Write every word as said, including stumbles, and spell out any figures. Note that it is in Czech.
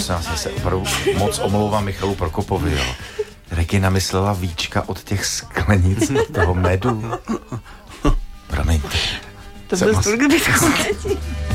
prosím vás, já se opravdu moc omlouvám Michalu Prokopovi, jo. Regina myslela víčka od těch sklenic toho medu. Promiňte. To byl Sturgabit.